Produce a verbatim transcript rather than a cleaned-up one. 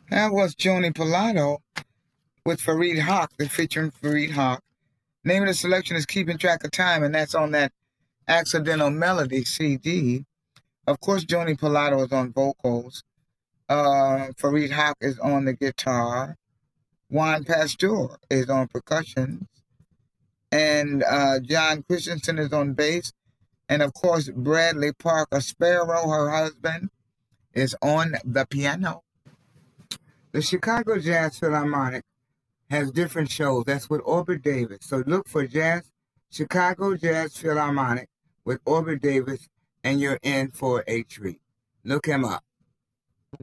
That was Joni Pilato with Fareed Haq. They're featuring Fareed Haq. Name of the selection is Keeping Track of Time, and that's on that Accidental Melody C D. Of course, Joni Pilato is on vocals. Uh, Fareed Haq is on the guitar. Juan Pastor is on percussion. And uh, John Christensen is on bass. And of course, Bradley Parker Sparrow, her husband, is on the piano. The Chicago Jazz Philharmonic has different shows. That's with Orbit Davis. So look for Jazz Chicago Jazz Philharmonic with Orbit Davis, and you're in for a treat. Look him up.